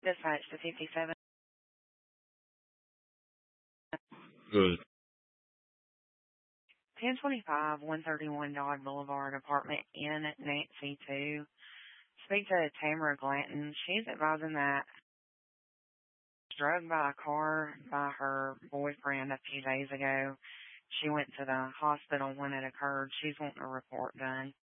Dispatch to 57. Good. 1025 131 Dodd Boulevard, apartment N, Nancy 2. Speak to Tamara Glanton. She's advising that drugged by a car by her boyfriend a few days ago. She went to the hospital when it occurred. She's wanting a report done.